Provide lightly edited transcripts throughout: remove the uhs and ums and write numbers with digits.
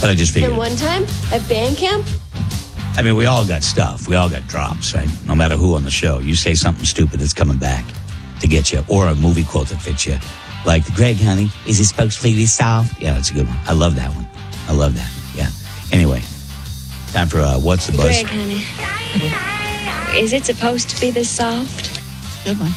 But I just figured. And one time at band camp, I mean, we all got stuff. We all got drops, right? No matter who on the show. You say something stupid that's coming back to get you, or a movie quote that fits you. Like, Greg, honey, is it supposed to be soft? Yeah, that's a good one. I love that one. I love that. Yeah. Anyway, time for What's the Buzz? Greg, honey, is it supposed to be this soft? Good one.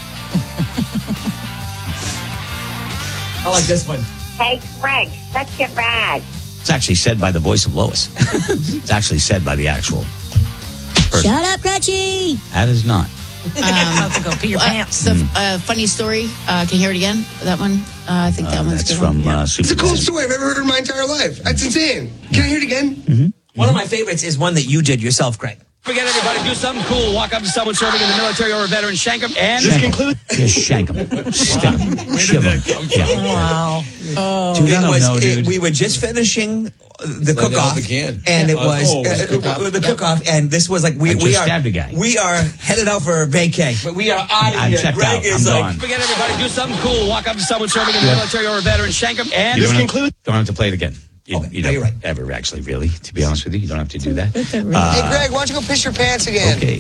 I like this one. Hey, Greg, such a rag. It's actually said by the voice of Lois. It's actually said by the actual person. Shut up, Crutchy! That is not. Have to go pee your pants. The funny story. Can you hear it again? That one? I think that one's That's good. from one. Super. It's the coolest story I've ever heard in my entire life. That's insane. Can I hear it again? Mm-hmm. One of my favorites is one that you did yourself, Greg. Forget everybody, do something cool. Walk up to someone serving in the military or a veteran, shank them, and... This concludes. Just shank them. Stick them. Shiv them. Yeah. Wow. Dude, I don't know, dude. We were just finishing the Let it cook-off, out again. and it was the the cook-off, and this was like I just we stabbed a guy. are headed out for vacay, but we are out of I'm here. checked Greg out. is I'm like, gone. Forget everybody, do something cool. Walk up to someone serving in the military or a veteran, shank them, and... You don't have to play it again. You Okay, don't you're right. ever, actually, really, to be honest with you. You don't have to do that. Hey, Greg, why don't you go piss your pants again? Okay.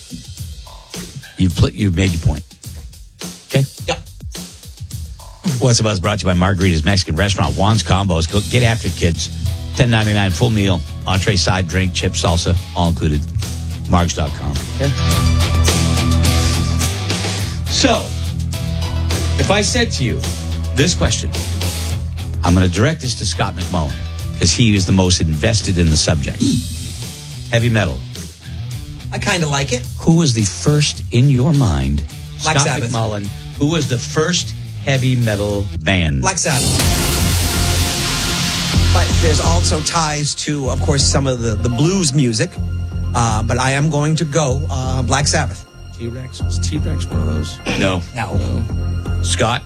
You've made your point. Okay? Yeah. What's the Buzz brought to you by Margarita's Mexican Restaurant. Juan's Combos. Go get after it, kids. $10.99 full meal. Entree, side, drink, chip, salsa, all included. Margs.com. Okay? So, if I said to you this question, I'm going to direct this to Scott McMullen because he is the most invested in the subject. Heavy metal. I kind of like it. Who was the first in your mind? Black Scott Sabbath. McMullen. Who was the first heavy metal band? Black Sabbath. But there's also ties to, of course, some of the blues music. But I am going to go Black Sabbath. T-Rex. Was T-Rex one of those? No. No. Scott,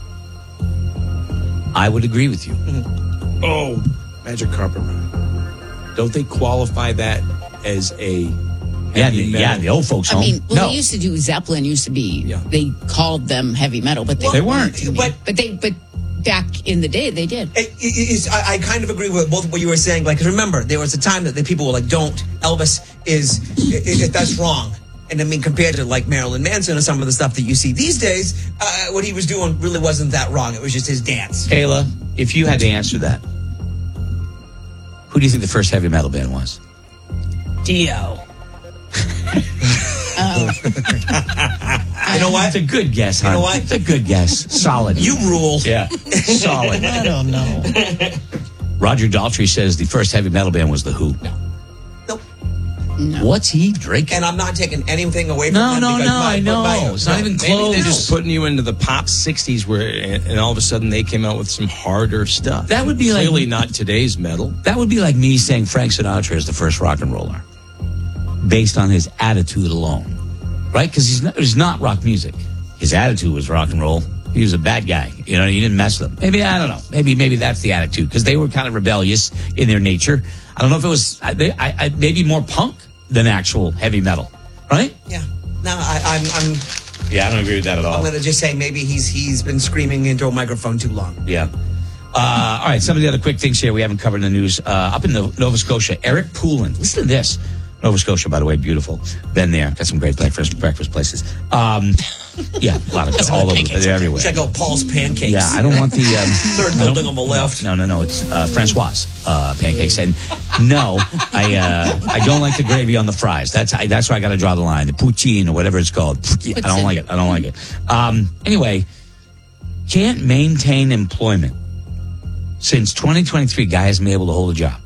I would agree with you. Oh, Magic Carpet Ride. Don't they qualify that as a heavy metal? The old folks I home. mean, no. they used to do Zeppelin. Used to be. Yeah. They called them heavy metal, but They weren't. But back in the day, they did. I kind of agree with both what you were saying. Like, 'cause remember, there was a time that the people were like, "Don't Elvis that's wrong." And I mean, compared to like Marilyn Manson or some of the stuff that you see these days, what he was doing really wasn't that wrong. It was just his dance. Kayla, if you had to answer that, who do you think the first heavy metal band was? Dio. You know what? It's a good guess, hon. You know what? It's a good guess. Solid. You rule. Yeah. Solid. I don't know. Roger Daltrey says the first heavy metal band was The Who. Nope. No. What's he drinking? And I'm not taking anything away from No, them. no, because no, I know. It's not even Maybe close. they're just putting you into the pop 60s where, and all of a sudden they came out with some harder stuff. That would be like- clearly not today's metal. That would be like me saying Frank Sinatra is the first rock and roller based on his attitude alone, right? Because he's not rock music. His attitude was rock and roll. He was a bad guy. You know, he didn't mess with them. Maybe, I don't know. Maybe that's the attitude because they were kind of rebellious in their nature. I don't know if it was maybe more punk than actual heavy metal, right? Yeah. No, I'm Yeah, I don't agree with that at all. going to just say maybe he's been screaming into a microphone too long. Yeah. All right, some of the other quick things here we haven't covered in the news. Up in Nova Scotia, Eric Poulin. Listen to this. Nova Scotia, by the way, beautiful. Been there. Got some great breakfast places. Yeah, a lot of all over. They're everywhere. Check out Paul's Pancakes. Yeah, I don't want the Third building on the left. No. It's Francois pancakes, and no, I don't like the gravy on the fries. That's where I got to draw the line. The poutine or whatever it's called. I don't like it. Anyway, can't maintain employment since 2023. Guy hasn't been able to hold a job,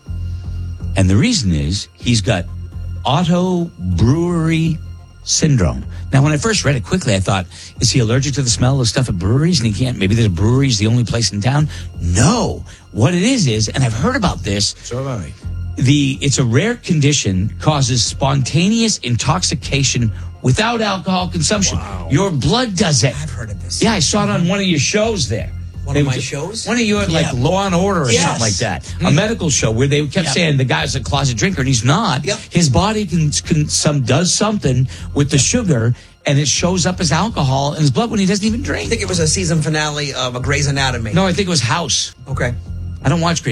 and the reason is he's got auto brewery syndrome. Now, when I first read it quickly, I thought, is he allergic to the smell of stuff at breweries and he can't? Maybe the brewery's the only place in town. No, what it is, and I've heard about this. So have I. It's a rare condition, causes spontaneous intoxication without alcohol consumption. Wow. Your blood does it. I've heard of this. Yeah, I saw it on one of your shows there. One of my shows? One of your, like, Law and Order or Yes. something like that. A medical show where they kept saying the guy's a closet drinker, and he's not. Yep. His body does something with the sugar, and it shows up as alcohol in his blood when he doesn't even I drink. think it was a season finale of a Grey's Anatomy. No, I think it was House. Okay. I don't watch Grey's